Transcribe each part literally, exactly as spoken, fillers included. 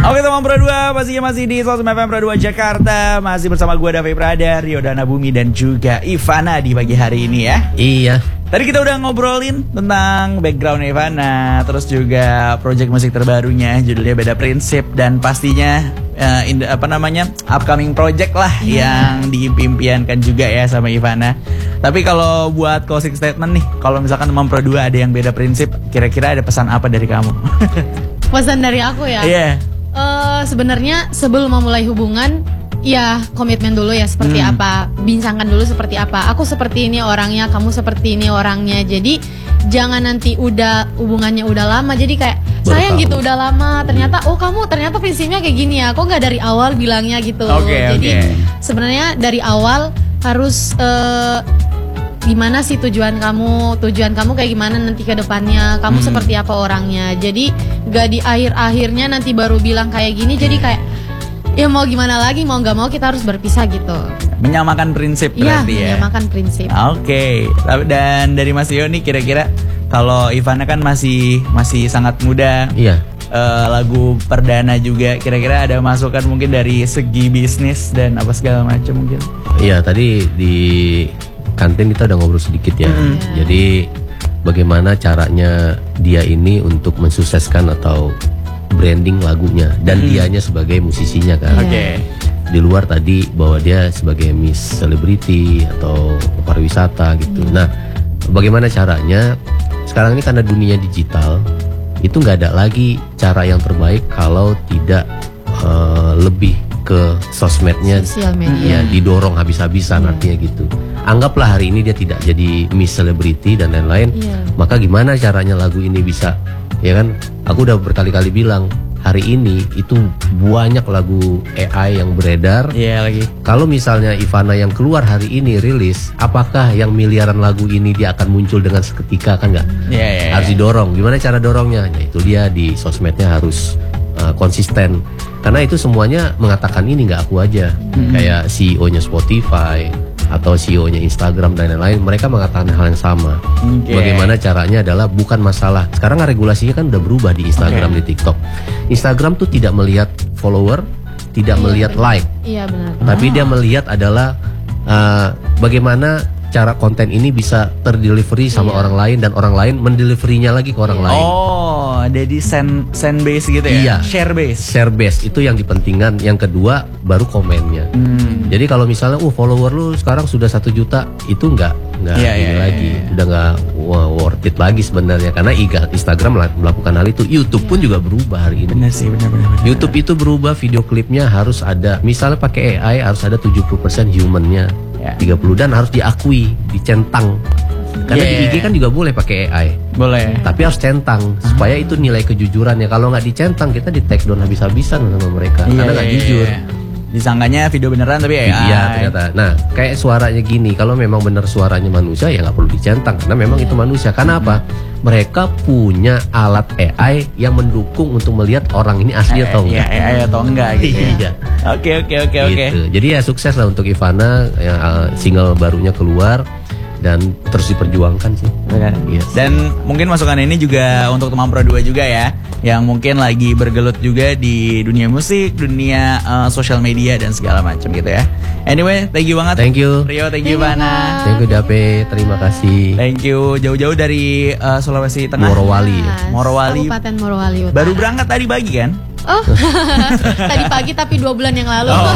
Oke teman Pro dua, pastinya masih di Sosmed F M Pro dua Jakarta. Masih bersama gue Davi Prada, Rio Dana Bumi dan juga Ivana di pagi hari ini ya. Iya. Tadi kita udah ngobrolin tentang background Ivana, terus juga project musik terbarunya judulnya Beda Prinsip, dan pastinya uh, in the, apa namanya upcoming project lah yeah. yang diimpiankan juga ya sama Ivana. Tapi kalau buat closing statement nih, kalau misalkan teman Pro dua ada yang beda prinsip, kira-kira ada pesan apa dari kamu? Pesan dari aku ya. Iya. Yeah. Uh, sebenarnya sebelum memulai hubungan, ya komitmen dulu ya seperti hmm. apa, bincangkan dulu seperti apa. Aku seperti ini orangnya, kamu seperti ini orangnya. Jadi jangan nanti udah hubungannya udah lama, jadi kayak sayang gitu udah lama. Ternyata oh kamu ternyata prinsipnya kayak gini ya. Kok nggak dari awal bilangnya gitu. Okay, jadi okay. sebenarnya dari awal harus uh, gimana sih tujuan kamu, tujuan kamu kayak gimana nanti ke depannya, kamu hmm. seperti apa orangnya. Jadi gak di akhir-akhirnya nanti baru bilang kayak gini, jadi kayak ya mau gimana lagi, mau gak mau kita harus berpisah gitu. Menyamakan prinsip ya, berarti ya. Menyamakan prinsip. Oke, okay. Dan dari Mas Yo nih kira-kira kalau Ivana kan masih masih sangat muda. Iya. Uh, lagu perdana juga, kira-kira ada masukan mungkin dari segi bisnis dan apa segala macam mungkin. Iya, tadi di kantin kita udah ngobrol sedikit ya. Mm. Jadi bagaimana caranya dia ini untuk mensukseskan atau branding lagunya dan mm. dianya sebagai musisinya kan. Oke. Okay. Di luar tadi bahwa dia sebagai Miss Celebrity atau pariwisata gitu. Mm. Nah, bagaimana caranya? Sekarang ini karena dunia digital, itu nggak ada lagi cara yang terbaik kalau tidak uh, lebih ke sosmednya, sosial media, ya didorong habis-habisan, yeah. artinya gitu. Anggaplah hari ini dia tidak jadi Miss Celebrity dan lain-lain, yeah. maka gimana caranya lagu ini bisa, ya kan? Aku udah berkali-kali bilang hari ini itu banyak lagu A I yang beredar. Iya yeah, lagi. Kalau misalnya Ivana yang keluar hari ini rilis, apakah yang miliaran lagu ini dia akan muncul dengan seketika, kan nggak? Yeah, yeah, harus yeah. didorong. Gimana cara dorongnya? Ya itu dia di sosmednya harus uh, konsisten. Karena itu semuanya mengatakan ini, nggak aku aja. Hmm. Kayak C E O-nya Spotify atau C E O-nya Instagram dan lain-lain, mereka mengatakan hal yang sama. Okay. Bagaimana caranya adalah bukan masalah. Sekarang regulasinya kan udah berubah di Instagram, okay. di TikTok. Instagram tuh tidak melihat follower, tidak iya, melihat benar. like. Iya benar. Tapi oh. dia melihat adalah uh, bagaimana cara konten ini bisa terdelivery sama iya. orang lain dan orang lain mendeliverinya lagi ke orang iya. lain. Oh, jadi send send base gitu ya? Iya. Share base. Share base itu yang dipentingkan. Yang kedua baru komennya. Hmm. Jadi kalau misalnya, uh follower lu sekarang sudah satu juta, itu nggak nggak yeah, ini yeah, lagi, yeah, yeah. udah nggak wow, worth it lagi sebenarnya. Karena Instagram melakukan hal itu, YouTube yeah. pun juga berubah hari ini. Benar sih, benar-benar. YouTube itu berubah, video klipnya harus ada, misalnya pakai A I harus ada tujuh puluh persen humannya. Yeah. tiga puluh dan harus diakui, dicentang. Karena yeah. di I G kan juga boleh pakai A I. Boleh. Tapi harus centang supaya itu nilai kejujurannya. Kalau nggak dicentang kita di take down habis-habisan sama mereka. Yeah, karena nggak yeah, jujur. Yeah. Disangkanya video beneran tapi A I. Iya ternyata. Nah kayak suaranya gini, kalau memang benar suaranya manusia ya nggak perlu dicentang karena memang yeah. itu manusia. Karena apa? Mereka punya alat A I yang mendukung untuk melihat orang ini asli atau enggak. Iya, A I atau enggak gitu. Iya. Oke oke oke oke. Jadi ya sukses lah untuk Ivana, yang uh, single barunya keluar dan terus diperjuangkan sih. Benar. Yes. Dan mungkin masukan ini juga untuk teman Pro dua juga ya, yang mungkin lagi bergelut juga di dunia musik, dunia uh, sosial media dan segala macam gitu ya. Anyway, thank you banget. Thank you. Rio, thank you Ivana. Thank you Dape, terima kasih. Thank you jauh-jauh dari uh, Sulawesi Tengah. Morowali. Ya. Morowali. Kabupaten Morowali Utara. Baru berangkat tadi pagi kan? Oh, tadi pagi tapi dua bulan yang lalu. Oh.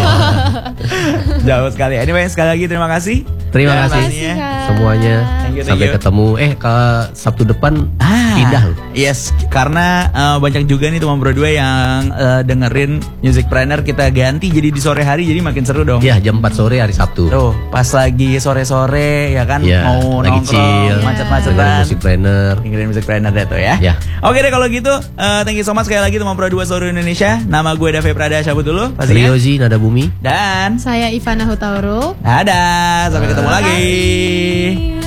Jauh sekali. Anyway, sekali lagi terima kasih. Terima kasih ya. semuanya. Thank you, thank Sampai you. ketemu. Eh ke Sabtu depan ah, pindah loh. Yes, karena uh, banyak juga nih teman Pro dua yang uh, dengerin Musicpreneur kita ganti jadi di sore hari, jadi makin seru dong. Iya, jam empat sore hari Sabtu. Tuh, pas lagi sore-sore ya kan ya, mau lagi chill, macet-macetan. Dengerin Musicpreneur. Dengerin Musicpreneur deh tuh ya. Ya. Oke deh kalau gitu, uh, thank you so much sekali lagi teman Pro dua seluruh Indonesia. Nama gue Davi Prada, cabut dulu pastinya. Riozi Nada Bumi. Dan saya Ivana Hutauru. dadah, sampai ketemu lagi. Bye.